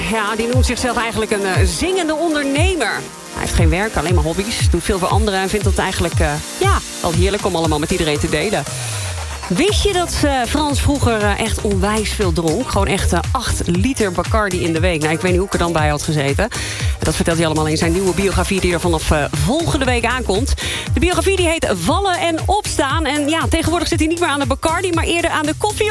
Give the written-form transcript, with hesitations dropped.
Ja, die noemt zichzelf eigenlijk een zingende ondernemer. Hij heeft geen werk, alleen maar hobby's. Doet veel voor anderen en vindt het eigenlijk wel heerlijk om allemaal met iedereen te delen. Wist je dat Frans vroeger echt onwijs veel dronk? Gewoon echt 8 liter Bacardi in de week. Nou, ik weet niet hoe ik er dan bij had gezeten. Dat vertelt hij allemaal in zijn nieuwe biografie die er vanaf volgende week aankomt. De biografie die heet Vallen en Opstaan. En ja, tegenwoordig zit hij niet meer aan de Bacardi, maar eerder aan de koffie